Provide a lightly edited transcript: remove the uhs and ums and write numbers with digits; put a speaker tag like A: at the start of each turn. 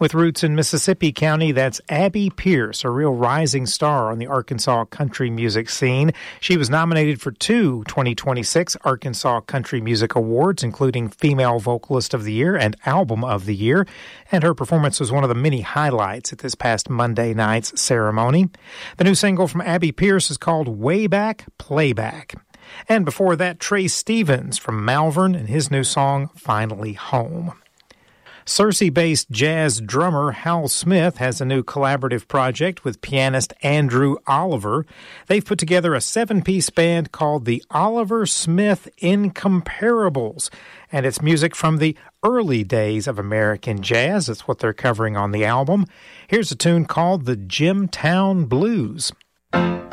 A: With roots in Mississippi County, that's Abby Pierce, a real rising star on the Arkansas country music scene. She was nominated for 2 2026 Arkansas Country Music Awards, including Female Vocalist of the Year and Album of the Year, and her performance was one of the many highlights at this past Monday night's ceremony. The new single from Abby Pierce is called Way Back, Playback. And before that, Trey Stevens from Malvern and his new song, Finally Home. Searcy-based jazz drummer Hal Smith has a new collaborative project with pianist Andrew Oliver. They've put together a 7-piece band called the Oliver Smith Incomparables, and it's music from the early days of American jazz. That's what they're covering on the album. Here's a tune called the Jimtown Blues.